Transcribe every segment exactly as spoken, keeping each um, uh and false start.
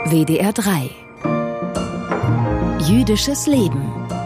W D R drei. Jüdisches Leben.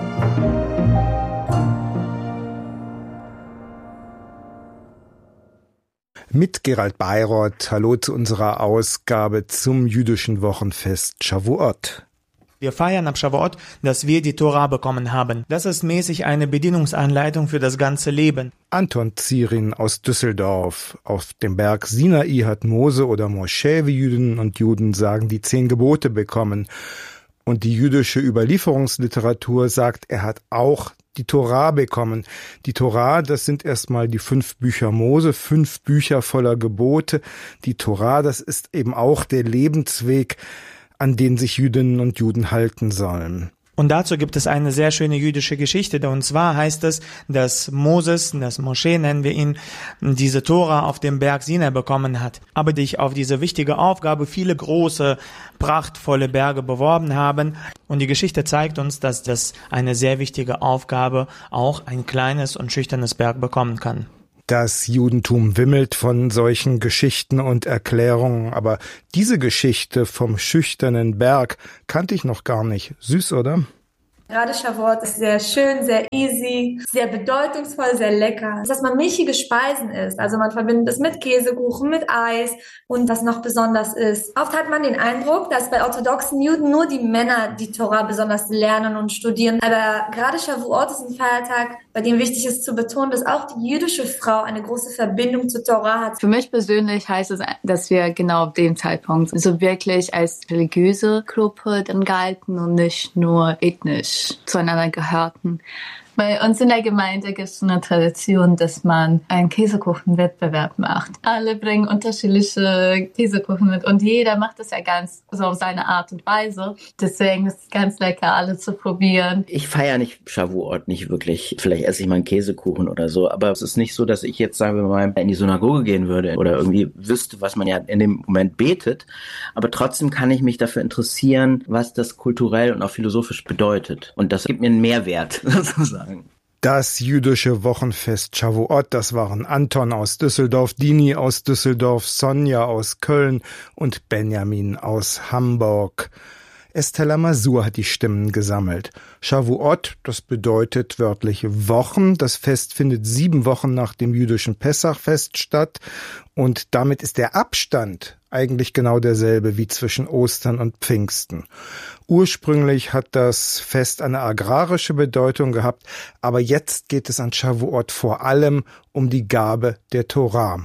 Mit Gerald Bayroth, hallo zu unserer Ausgabe zum jüdischen Wochenfest Shavuot. Wir feiern ab Shavuot, dass wir die Tora bekommen haben. Das ist mäßig eine Bedienungsanleitung für das ganze Leben. Anton Zirin aus Düsseldorf. Auf dem Berg Sinai hat Mose oder Mosche, wie Jüdinnen und Juden sagen, die zehn Gebote bekommen. Und die jüdische Überlieferungsliteratur sagt, er hat auch die Tora bekommen. Die Tora, das sind erstmal die fünf Bücher Mose, fünf Bücher voller Gebote. Die Tora, das ist eben auch der Lebensweg, an den sich Jüdinnen und Juden halten sollen. Und dazu gibt es eine sehr schöne jüdische Geschichte. Und zwar heißt es, dass Moses, das Mosche nennen wir ihn, diese Tora auf dem Berg Sinai bekommen hat. Aber dich auf diese wichtige Aufgabe viele große, prachtvolle Berge beworben haben. Und die Geschichte zeigt uns, dass das eine sehr wichtige Aufgabe auch ein kleines und schüchternes Berg bekommen kann. Das Judentum wimmelt von solchen Geschichten und Erklärungen, aber diese Geschichte vom schüchternen Berg kannte ich noch gar nicht. Süß, oder? Gerade Shavuot ist sehr schön, sehr easy, sehr bedeutungsvoll, sehr lecker. Dass man milchige Speisen isst, also man verbindet es mit Käsekuchen, mit Eis und was noch besonders ist. Oft hat man den Eindruck, dass bei orthodoxen Juden nur die Männer die Tora besonders lernen und studieren. Aber gerade Shavuot ist ein Feiertag, bei dem wichtig ist zu betonen, dass auch die jüdische Frau eine große Verbindung zur Tora hat. Für mich persönlich heißt es, dass wir genau auf dem Zeitpunkt so wirklich als religiöse Gruppe dann galten und nicht nur ethnisch zueinander gehörten. Bei uns in der Gemeinde gibt es eine Tradition, dass man einen Käsekuchenwettbewerb macht. Alle bringen unterschiedliche Käsekuchen mit und jeder macht das ja ganz so auf seine Art und Weise. Deswegen ist es ganz lecker, alle zu probieren. Ich feiere nicht Shavuot nicht wirklich. Vielleicht esse ich mal einen Käsekuchen oder so, aber es ist nicht so, dass ich jetzt, sagen wir mal, in die Synagoge gehen würde oder irgendwie wüsste, was man ja in dem Moment betet. Aber trotzdem kann ich mich dafür interessieren, was das kulturell und auch philosophisch bedeutet. Und das gibt mir einen Mehrwert, sozusagen. Das jüdische Wochenfest Shavuot, das waren Anton aus Düsseldorf, Dini aus Düsseldorf, Sonja aus Köln und Benjamin aus Hamburg. Estella Masur hat die Stimmen gesammelt. Shavuot, das bedeutet wörtlich Wochen. Das Fest findet sieben Wochen nach dem jüdischen Pessachfest statt. Und damit ist der Abstand eigentlich genau derselbe wie zwischen Ostern und Pfingsten. Ursprünglich hat das Fest eine agrarische Bedeutung gehabt, aber jetzt geht es an Shavuot vor allem um die Gabe der Tora.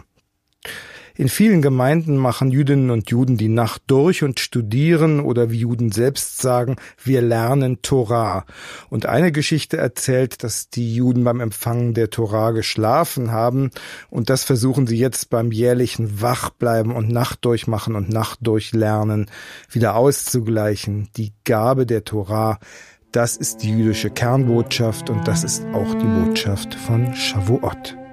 In vielen Gemeinden machen Jüdinnen und Juden die Nacht durch und studieren oder wie Juden selbst sagen, wir lernen Tora. Und eine Geschichte erzählt, dass die Juden beim Empfangen der Tora geschlafen haben und das versuchen sie jetzt beim jährlichen Wachbleiben und Nacht durchmachen und Nacht durchlernen wieder auszugleichen. Die Gabe der Tora, das ist die jüdische Kernbotschaft und das ist auch die Botschaft von Shavuot.